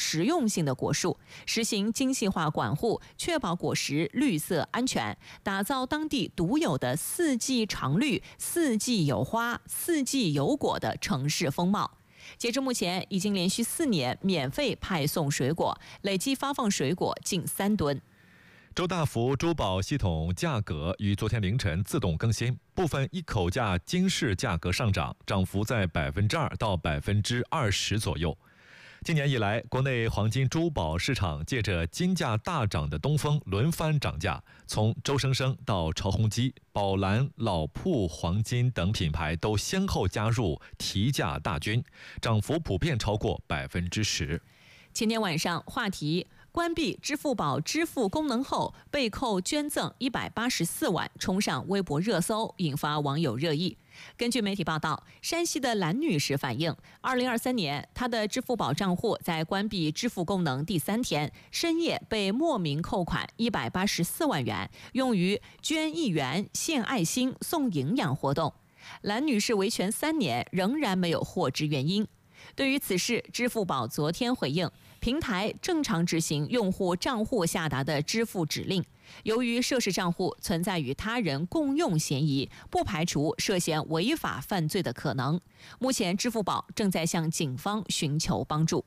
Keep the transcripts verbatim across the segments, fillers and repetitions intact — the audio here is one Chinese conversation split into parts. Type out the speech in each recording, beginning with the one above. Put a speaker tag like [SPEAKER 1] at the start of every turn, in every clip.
[SPEAKER 1] 实用性的果树，实行精细化管护，确保果实绿色安全，打造当地独有的四季常绿、四季有花、四季有果的城市风貌。截至目前，已经连续四年免费派送水果，累计发放水果近三吨。
[SPEAKER 2] 周大福珠宝系统价格于昨天凌晨自动更新，部分一口价金饰价格上涨，涨幅在百分之二到百分之二十左右。今年以来，国内黄金珠宝市场借着金价大涨的东风轮番涨价，从周生生到朝红基、宝蓝、老铺黄金等品牌都先后加入提价大军，涨幅普遍超过百分之十。
[SPEAKER 1] 前天晚上，话题关闭支付宝支付功能后被扣捐赠一百八十四万冲上微博热搜，引发网友热议。根据媒体报道，山西的兰女士反映，二零二三年她的支付宝账户在关闭支付功能第三天深夜被莫名扣款一百八十四万元，用于捐一元、献爱心、送营养活动。兰女士维权三年，仍然没有获知原因。对于此事，支付宝昨天回应，平台正常执行用户账户下达的支付指令。由于涉事账户存在与他人共用嫌疑，不排除涉嫌违法犯罪的可能。目前，支付宝正在向警方寻求帮助。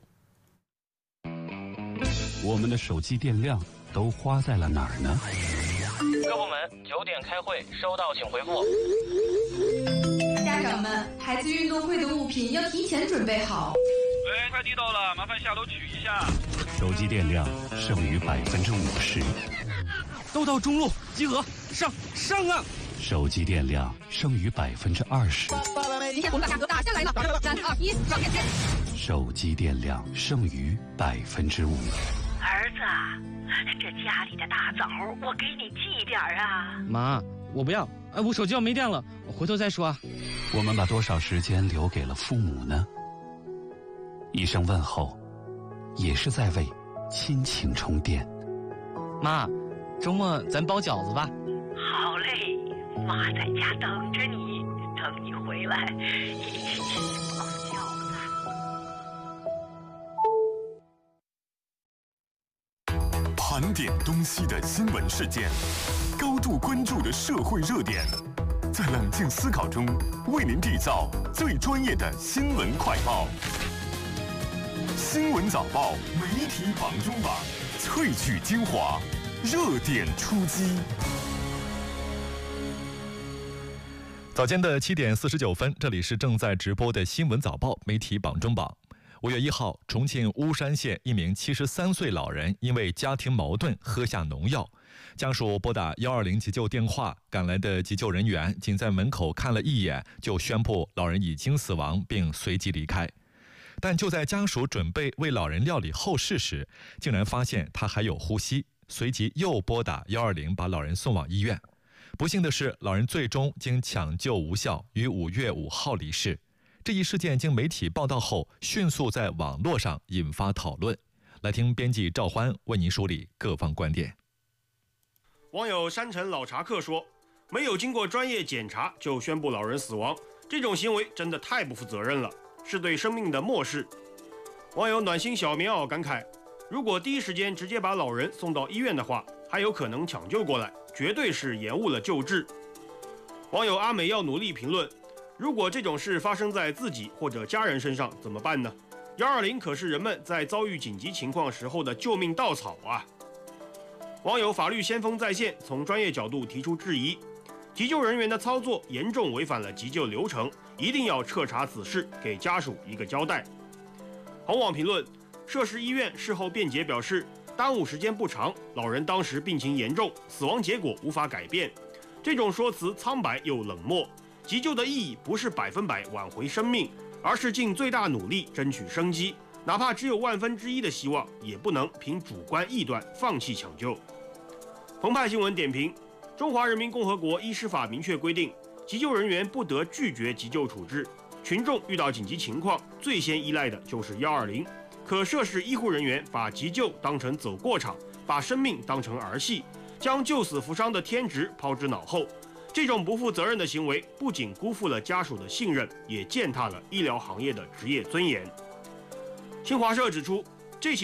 [SPEAKER 3] 我们的手机电量都花在了哪儿呢？
[SPEAKER 4] 各部门九点开会，收到请回复。
[SPEAKER 5] 家长们，孩子运动会的物品要提前准备好。
[SPEAKER 6] 喂，快递到了，麻烦下楼取一下。
[SPEAKER 3] 手机电量剩余百分之五十。
[SPEAKER 6] 都到中路集合，上上啊！
[SPEAKER 3] 手机电量剩余百分之二十。
[SPEAKER 5] 今天我们把价格打下来了，三二一，上链接。
[SPEAKER 3] 手机电量剩余百分之五。
[SPEAKER 7] 儿子，这家里的大枣我给你寄点啊。
[SPEAKER 8] 妈，我不要，哎，我手机要没电了，我回头再说啊。
[SPEAKER 3] 我们把多少时间留给了父母呢？一声问候，也是在为亲情充电。
[SPEAKER 8] 妈，周末咱包饺子吧。
[SPEAKER 7] 好嘞，妈在家等着你，等你回来一起包饺子。
[SPEAKER 9] 盘点东西的新闻事件，高度关注的社会热点，在冷静思考中为您缔造最专业的新闻快报。新闻早报媒体榜中榜，萃取精华，热点出击。
[SPEAKER 2] 早间的七点四十九分，这里是正在直播的新闻早报媒体榜中榜。五月一号，重庆巫山县一名七十三岁老人因为家庭矛盾喝下农药，家属拨打一二零急救电话，赶来的急救人员仅在门口看了一眼，就宣布老人已经死亡，并随即离开。但就在家属准备为老人料理后事时，竟然发现他还有呼吸，随即又拨打一二零把老人送往医院。不幸的是，老人最终经抢救无效，于五月五号离世。这一事件经媒体报道后，迅速在网络上引发讨论。来听编辑赵欢为您梳理各方观点。
[SPEAKER 10] 网友山城老茶客说，没有经过专业检查就宣布老人死亡，这种行为真的太不负责任了，是对生命的漠视。网友暖心小棉袄感慨，如果第一时间直接把老人送到医院的话，还有可能抢救过来，绝对是延误了救治。网友阿美要努力评论，如果这种事发生在自己或者家人身上怎么办呢？一二零可是人们在遭遇紧急情况时候的救命稻草啊！网友法律先锋在线从专业角度提出质疑，急救人员的操作严重违反了急救流程，一定要彻查此事，给家属一个交代。红网评论，涉事医院事后辩解表示，耽误时间不长，老人当时病情严重，死亡结果无法改变。这种说辞苍白又冷漠。急救的意义不是百分百挽回生命，而是尽最大努力争取生机，哪怕只有万分之一的希望，也不能凭主观臆断放弃抢救。澎湃新闻点评：中华人民共和国医师法明确规定，急救人员不得拒绝急救处置。群众遇到紧急情况，最先依赖的就是一二零。可涉事医护人员把急救当成走过场，把生命当成儿戏，将救死扶伤的天职抛之脑后。这种不负责任的行为，不仅辜负了家属的信任，也践踏了医疗行业的职业尊严。新华社指出，